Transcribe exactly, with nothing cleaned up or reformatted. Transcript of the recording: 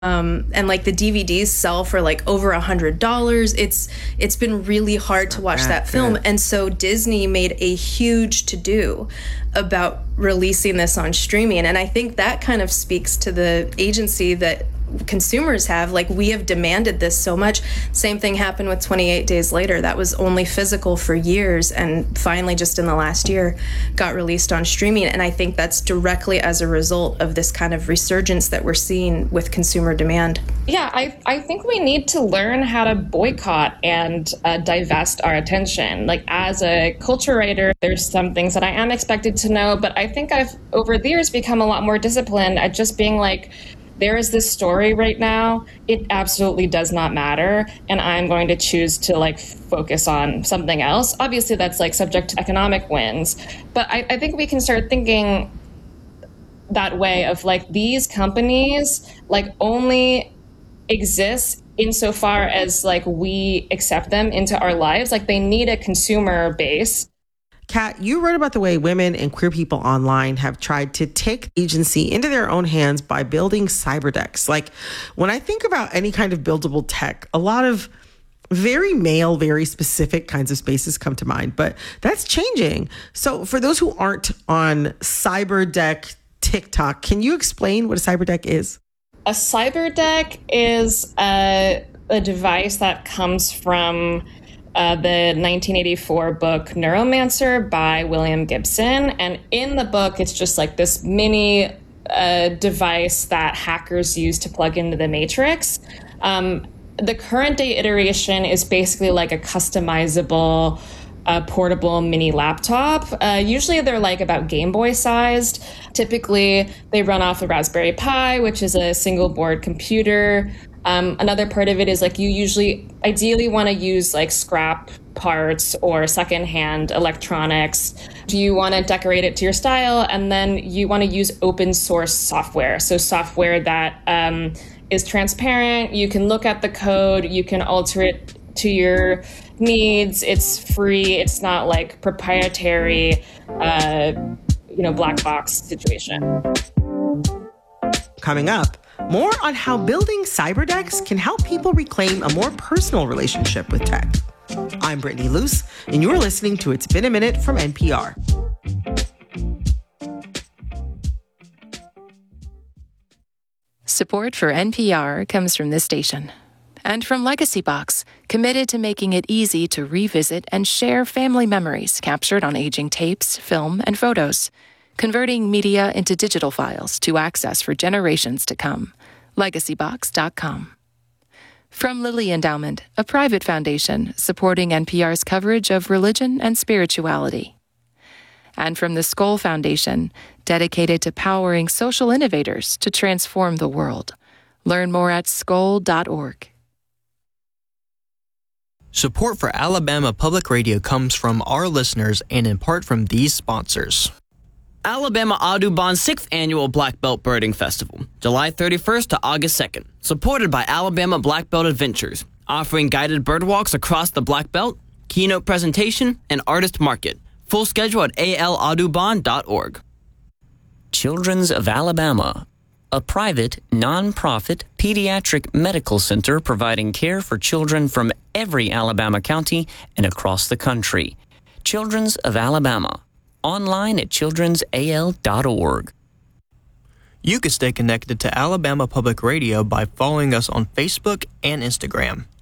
Um, and like the D V Ds sell for like over a hundred dollars. It's it's been really hard to watch that film, and so Disney made a huge to do about releasing this on streaming. And I think that kind of speaks to the agency that consumers have. Like, we have demanded this so much. Same thing happened with twenty-eight days later. That was only physical for years, and finally just in the last year got released on streaming. And I think that's directly as a result of this kind of resurgence that we're seeing with consumer demand. Yeah, I, I think we need to learn how to boycott and uh, divest our attention. Like, as a culture writer, there's some things that I am expected to know, but I think I've over the years become a lot more disciplined at just being like, there is this story right now, it absolutely does not matter, and I'm going to choose to like focus on something else. Obviously, that's like subject to economic wins, but I, I think we can start thinking that way of like, these companies like only exist insofar as like we accept them into our lives. Like, they need a consumer base. Kat, you wrote about the way women and queer people online have tried to take agency into their own hands by building cyberdecks. Like, when I think about any kind of buildable tech, a lot of very male, very specific kinds of spaces come to mind, but that's changing. So for those who aren't on cyberdeck TikTok, can you explain what a cyberdeck is? A cyberdeck is a, a device that comes from Uh, the nineteen eighty-four book Neuromancer by William Gibson. And in the book, it's just like this mini uh, device that hackers use to plug into the Matrix. Um, the current day iteration is basically like a customizable uh, portable mini laptop. Uh, usually they're like about Game Boy sized. Typically they run off the Raspberry Pi, which is a single board computer. Um, another part of it is like, you usually ideally want to use like scrap parts or secondhand electronics. Do you want to decorate it to your style? And then you want to use open source software. So software that um, is transparent. You can look at the code. You can alter it to your needs. It's free. It's not like proprietary, uh, you know, black box situation. Coming up, more on how building cyberdecks can help people reclaim a more personal relationship with tech. I'm Brittany Luce, and you're listening to It's Been a Minute from N P R. Support for N P R comes from this station and from Legacy Box, committed to making it easy to revisit and share family memories captured on aging tapes, film, and photos, converting media into digital files to access for generations to come. legacy box dot com. From Lilly Endowment, a private foundation supporting N P R's coverage of religion and spirituality. And from the Skoll Foundation, dedicated to powering social innovators to transform the world. Learn more at skoll dot org. Support for Alabama Public Radio comes from our listeners and in part from these sponsors. Alabama Audubon's sixth Annual Black Belt Birding Festival, July thirty-first to August second, supported by Alabama Black Belt Adventures, offering guided bird walks across the Black Belt, keynote presentation, and artist market. Full schedule at a l audubon dot org. Children's of Alabama, a private, non-profit pediatric medical center providing care for children from every Alabama county and across the country. Children's of Alabama. Online at children's a l dot org. You can stay connected to Alabama Public Radio by following us on Facebook and Instagram.